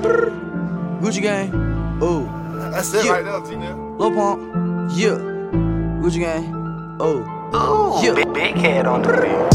Gucci gang, oh. That's it right there, T-Now. Lil Pump, yeah. Gucci gang, oh. Ooh, Yeah. big head on the beat.